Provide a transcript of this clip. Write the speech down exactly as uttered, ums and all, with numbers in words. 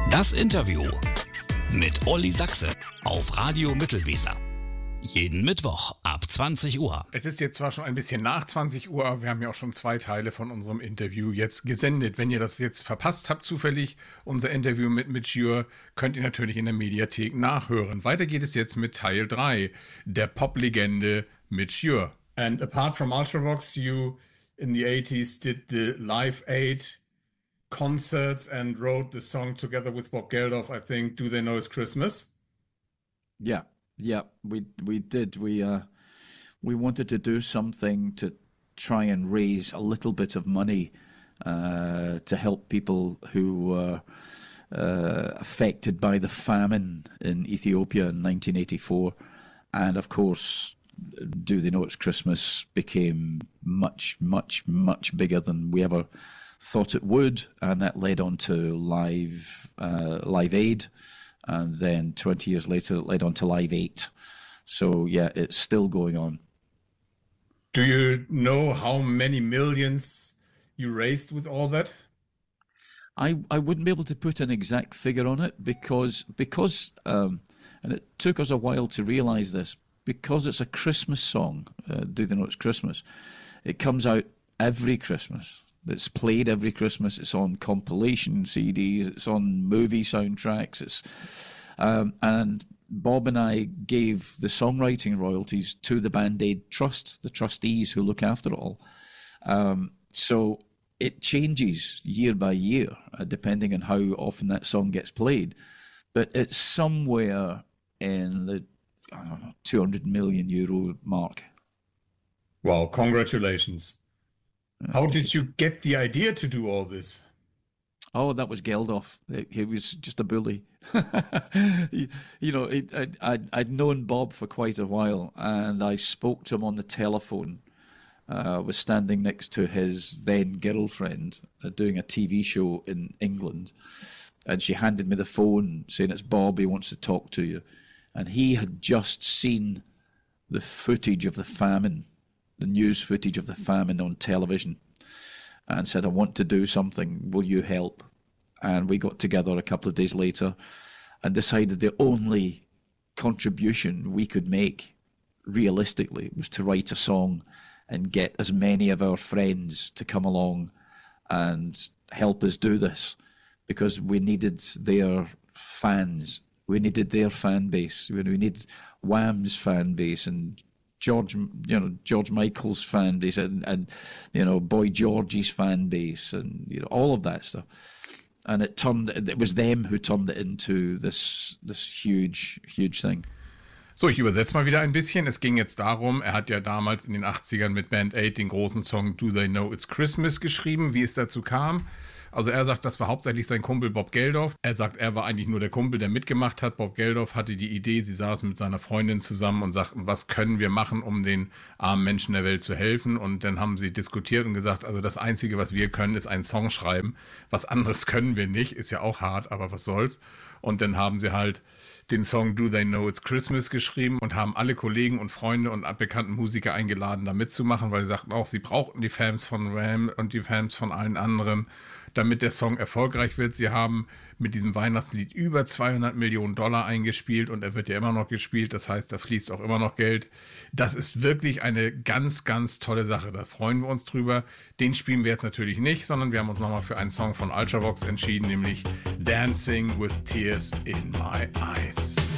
Das Interview mit Olli Sachse auf Radio Mittelweser. Jeden Mittwoch ab zwanzig Uhr. Es ist jetzt zwar schon ein bisschen nach zwanzig Uhr, aber wir haben ja auch schon zwei Teile von unserem Interview jetzt gesendet. Wenn ihr das jetzt verpasst habt, zufällig unser Interview mit Midge Ure, könnt ihr natürlich in der Mediathek nachhören. Weiter geht es jetzt mit Teil drei, der Pop-Legende Midge Ure. And apart from Ultravox, you in the eighties did the Live Aid concerts and wrote the song together with Bob Geldof, I think, Do They Know It's Christmas? Yeah. Yeah, we we did. We uh, we wanted to do something to try and raise a little bit of money uh, to help people who were uh, affected by the famine in Ethiopia in nineteen eighty-four. And of course, Do They Know It's Christmas became much, much, much bigger than we ever thought it would. And that led on to Live, uh, Live Aid. And then twenty years later, it led on to Live eight. So, yeah, it's still going on. Do you know how many millions you raised with all that? I, I wouldn't be able to put an exact figure on it because, because um, and it took us a while to realise this, because it's a Christmas song, uh, Do They Know It's Christmas, it comes out every Christmas. It's played every Christmas. It's on compilation C Ds. It's on movie soundtracks. It's um, and Bob and I gave the songwriting royalties to the Band Aid Trust, the trustees who look after it all. Um, so it changes year by year, uh, depending on how often that song gets played. But it's somewhere in the I don't know two hundred million euro mark. Wow! Congratulations. How did you get the idea to do all this? Oh, that was Geldof. He was just a bully. you, you know, it, I, I'd, I'd known Bob for quite a while, and I spoke to him on the telephone. Uh, I was standing next to his then girlfriend uh, doing a T V show in England, and she handed me the phone saying, "It's Bob, he wants to talk to you." And he had just seen the footage of the famine, the news footage of the famine on television, and said, "I want to do something, will you help?" And we got together a couple of days later and decided the only contribution we could make realistically was to write a song and get as many of our friends to come along and help us do this, because we needed their fans. We needed their fan base. We needed Wham's fan base and George, you know, George Michael's fan base, and, and you know, Boy George's fan base, and you know, all of that stuff. And it turned. It was them who turned it into this this huge, huge thing. So, ich übersetze mal wieder ein bisschen. Es ging jetzt darum, er hat ja damals in den achtzigern mit Band Aid den großen Song Do They Know It's Christmas geschrieben, wie es dazu kam. Also er sagt, das war hauptsächlich sein Kumpel Bob Geldof. Er sagt, er war eigentlich nur der Kumpel, der mitgemacht hat. Bob Geldof hatte die Idee, sie saßen mit seiner Freundin zusammen und sagten, was können wir machen, um den armen Menschen der Welt zu helfen? Und dann haben sie diskutiert und gesagt, also das Einzige, was wir können, ist einen Song schreiben. Was anderes können wir nicht, ist ja auch hart, aber was soll's. Und dann haben sie halt den Song Do They Know It's Christmas geschrieben und haben alle Kollegen und Freunde und bekannten Musiker eingeladen, da mitzumachen, weil sie sagten auch, sie brauchten die Fans von Wham und die Fans von allen anderen, damit der Song erfolgreich wird. Sie haben mit diesem Weihnachtslied über zweihundert Millionen Dollar eingespielt und er wird ja immer noch gespielt, das heißt, da fließt auch immer noch Geld. Das ist wirklich eine ganz, ganz tolle Sache, da freuen wir uns drüber. Den spielen wir jetzt natürlich nicht, sondern wir haben uns nochmal für einen Song von Ultravox entschieden, nämlich Dancing with Tears in My Eyes.